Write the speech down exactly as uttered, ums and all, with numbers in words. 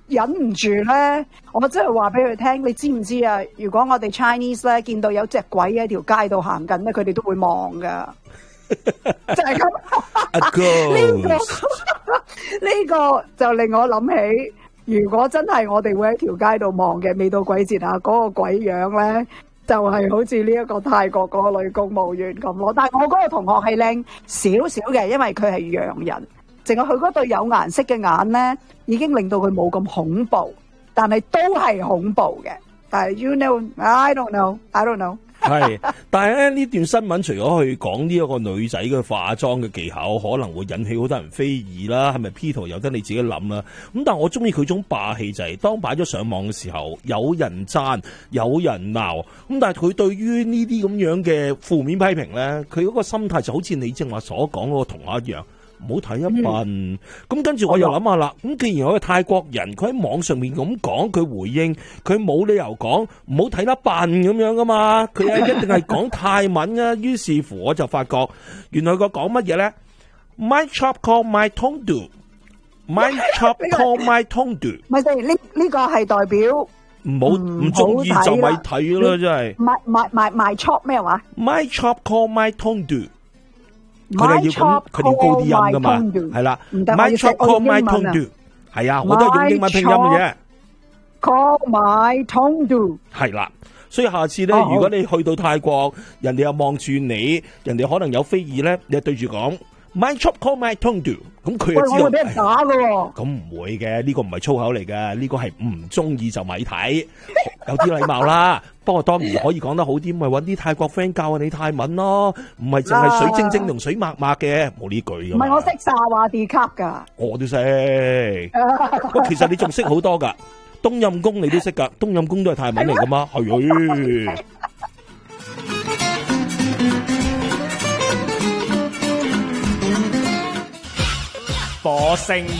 忍唔住咧，我真係話俾佢聽，你知唔知啊？如果我哋 Chinese 咧見到有隻鬼喺條街度行緊咧，佢哋都會望噶，就係咁。呢個呢個就令我諗起，如果真係我哋會喺條街度望嘅，未到鬼節啊，嗰個鬼樣咧，就係好似呢一個泰國嗰個女公務員咁咯。但係我嗰個同學係靚少少嘅，因為佢係洋人。淨係佢嗰對有顏色嘅眼咧，已經令到佢冇咁恐怖，但係都係恐怖嘅。但係 you know，I don't know，I don't know。 係，但係咧呢段新聞除咗去講呢一個女仔嘅化妝嘅技巧，可能會引起好多人非議啦，係咪 P 圖由得你自己諗啦？咁但係我中意佢種霸氣就係、是，當擺咗上網嘅時候，有人讚，有人鬧，咁但係佢對於呢啲咁樣嘅負面批評咧，佢嗰個心態就好似你正話所講嗰個同學一樣。唔好睇一笨，咁、嗯、跟住我又諗下啦。咁既然我係泰國人，佢喺網上面咁講，佢回應，佢冇理由講唔好睇得笨咁樣噶嘛。佢係一定係講泰文啊。於是乎我就發覺，原來佢講乜嘢咧 ？My chop call my tongue do，my chop call my tongue do。 咪係呢呢個係代表唔好唔中意就咪睇咯，真係。 My my my my chop 咩話 ？My chop call my tongue do。佢哋要咁，佢哋要高啲音噶嘛，係啦。My chop call my tongue do，係啊，我都係用英文拼音嘅啫。 Call my tongue do， 係啦。所以下次咧，如果你去到泰國，人哋又望住你，人哋可能有非議咧，你就對住講 My chop call my tongue do，咁佢就知道。 喂，我會俾人打噶喎。 咁唔會嘅，呢個唔係粗口嚟嘅，呢個係唔中意就咪睇，有啲禮貌啦。不過當然可以講得好啲，咪揾啲泰國 friend 教下你泰文咯，唔係淨係水晶晶同水墨墨嘅，冇呢句㗎。唔係我識沙華地卡噶， 我都識。其實你仲識好多噶，冬陰功你都識噶，冬陰功都係泰文嚟噶嘛，係。火星